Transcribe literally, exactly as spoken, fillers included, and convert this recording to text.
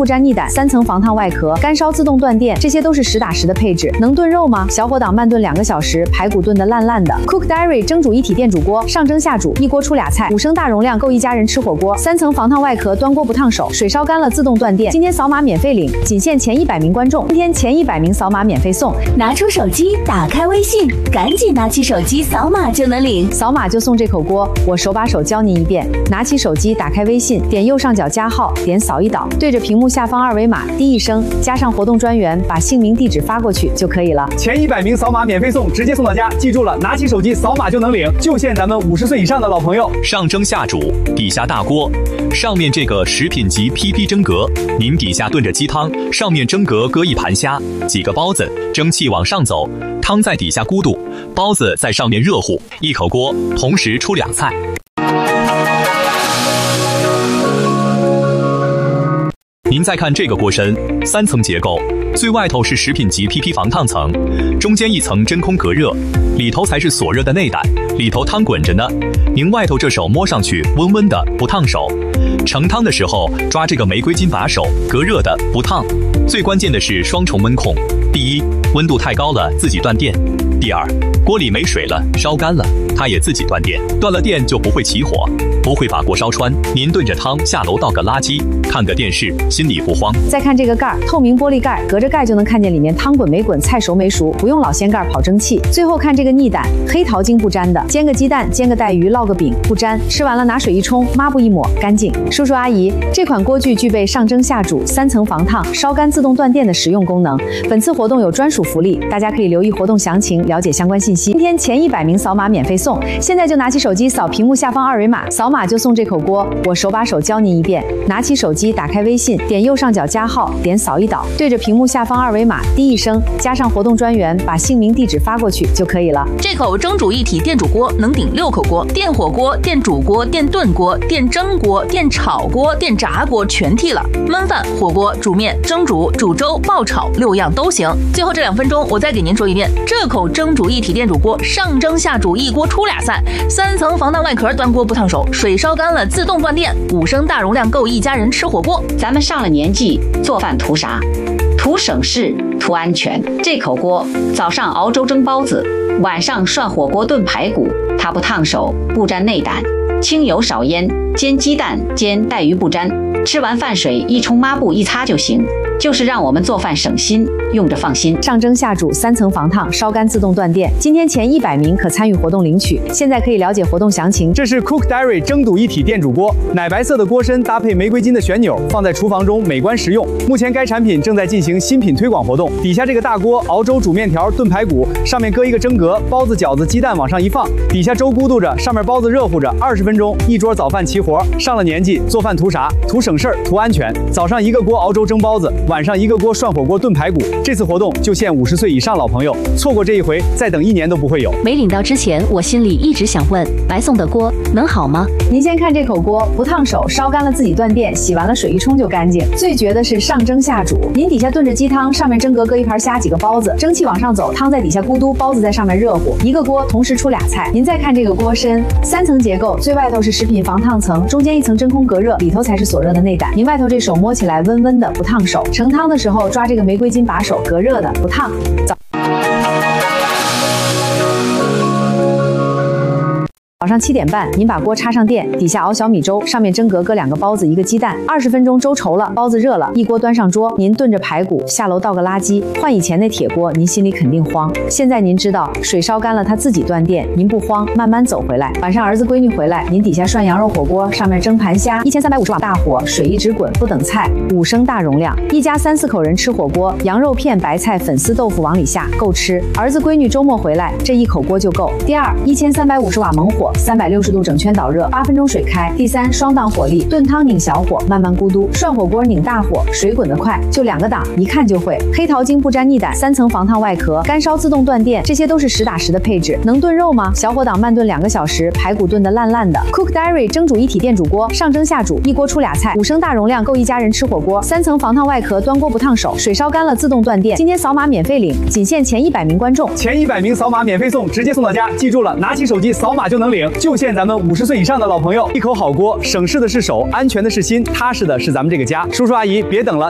不沾腻胆，三层防烫外壳，干烧自动断电，这些都是实打实的配置。能炖肉吗？小火档慢炖两个小时，排骨炖得烂烂的。Cook Diary 蒸煮一体电煮锅，上蒸下煮，一锅出俩菜，五升大容量够一家人吃火锅。三层防烫外壳，端锅不烫手，水烧干了自动断电。今天扫码免费领，仅限前一百名观众，今天前一百名扫码免费送。 拿出手机，打开微信，赶紧拿起手机扫码就能领， 扫码就送这口锅。我手把手教您一遍，拿起手机，打开微信，点右上角加号，点扫一导，对着屏幕下方二维码滴一声，加上活动专员，把姓名地址发过去就可以了。 前一百名扫码免费送，直接送到家。记住了，拿起手机扫码就能领，就限咱们五十岁以上的老朋友。 上蒸下煮，底下大锅，上面这个食品级 P P 蒸格，您底下炖着鸡汤，上面蒸格搁一盘虾，几个包子，蒸汽往上走，汤在底下咕嘟，包子在上面热乎，一口锅同时出俩菜。您再看这个锅身，三层结构，最外头是食品级 P P 防烫层，中间一层真空隔热，里头才是锁热的内胆，里头汤滚着呢。您外头这手摸上去温温的，不烫手。盛汤的时候抓这个玫瑰金把手，隔热的，不烫。最关键的是双重温控，第一，温度太高了自己断电；第二，锅里没水了，烧干了，它也自己断电。断了电就不会起火，不会把锅烧穿。您炖着汤下楼倒个垃圾，看个电视，心里不慌。 再看这个盖儿，透明玻璃盖，隔着盖就能看见里面汤滚没滚，菜熟没熟，不用老掀盖跑蒸汽。最后看这个腻胆，黑桃精不沾的，煎个鸡蛋，煎个带鱼，烙个饼，不沾。吃完了拿水一冲，抹布一抹，干净。叔叔阿姨，这款锅具具备上蒸下煮、三层防烫、烧干自动断电的实用功能。本次活动有专属福利，大家可以留意活动详情，了解相关信息。今天前一百名扫码免费送，现在就拿起手机扫屏幕下方二维码，扫码就送这口锅。我手把手教您一遍，拿起手机，打开微信，点右上角加号，点扫一导，对着屏幕下方二维码滴一声，加上活动专员，把姓名地址发过去就可以了。 这口蒸煮一体电煮锅能顶六口锅，电火锅、电煮锅、电炖锅、电蒸锅、电炒锅、电炸锅全替了，焖饭、火锅、煮面、蒸煮、煮粥、爆炒六样都行。最后这两分钟，我再给您说一遍，这口蒸煮一体电煮锅上蒸下煮，一锅出俩菜，三层防烫外壳，端锅不烫手，水烧干了自动断电，五升大容量够一家人吃火锅。 咱们上了年纪，做饭图啥？图省事，图安全。这口锅早上熬粥蒸包子，晚上涮火锅炖排骨，它不烫手，不沾内胆，清油少烟，煎鸡蛋煎带鱼不沾，吃完饭水一冲抹布一擦就行，就是让我们做饭省心，用着放心。 上蒸下煮，三层防烫，烧干自动断电。今天前一百名可参与活动领取，现在可以了解活动详情。 这是 Cook Diary 蒸煮一体电煮锅，奶白色的锅身搭配玫瑰金的旋钮，放在厨房中美观实用。目前该产品正在进行新品推广活动。底下这个大锅熬粥、煮面条、炖排骨，上面搁一个蒸格，包子、饺子、鸡蛋往上一放，底下粥咕嘟着，上面包子热乎着，二十分钟一桌早饭齐活。上了年纪，做饭图啥？图省事儿，图安全。早上一个锅熬粥蒸包子，晚上一个锅涮火锅炖排骨。这次活动就限五十岁以上老朋友，错过这一回，再等一年都不会有。 没领到之前，我心里一直想问，白送的锅能好吗？ 您先看这口锅，不烫手，烧干了自己断电，洗完了水一冲就干净。最绝的是上蒸下煮，您底下炖着鸡汤，上面蒸格搁一盘虾，几个包子，蒸汽往上走，汤在底下咕嘟，包子在上面热乎，一个锅同时出俩菜。您再看这个锅身，三层结构，最外头是食品防烫层，中间一层真空隔热，里头才是锁热的内胆。您外头这手摸起来温温的，不烫手。盛汤的时候抓这个玫瑰金把手，隔热的，不烫。早早上七点半，您把锅插上电，底下熬小米粥，上面蒸格搁两个包子，一个鸡蛋，二十分钟粥稠了，包子热了，一锅端上桌。您炖着排骨，下楼倒个垃圾。换以前那铁锅，您心里肯定慌。现在您知道，水烧干了它自己断电，您不慌，慢慢走回来。晚上儿子闺女回来，您底下涮羊肉火锅，上面蒸盘虾，一千三百五十瓦大火，水一直滚，不等菜，五升大容量，一家三四口人吃火锅，羊肉片、白菜、粉丝、豆腐往里下，够吃。儿子闺女周末回来，这一口锅就够。第二，一千三百五十瓦猛火。三百六十度整圈导热，八分钟水开。第三，双档火力，炖汤拧小火，慢慢咕嘟；涮火锅拧大火，水滚得快，就两个档，一看就会。黑桃精不沾腻胆，三层防烫外壳，干烧自动断电，这些都是实打实的配置。能炖肉吗？小火档慢炖两个小时，排骨炖得烂烂的。Cook Diary 蒸煮一体电煮锅，上蒸下煮，一锅出俩菜，五升大容量够一家人吃火锅。三层防烫外壳，端锅不烫手，水烧干了自动断电。今天扫码免费领，仅限前一百名观众， 前一百名扫码免费送，直接送到家。记住了，拿起手机扫码就能领，就限咱们五十岁以上的老朋友。一口好锅，省事的是手，安全的是心，踏实的是咱们这个家。叔叔阿姨，别等了。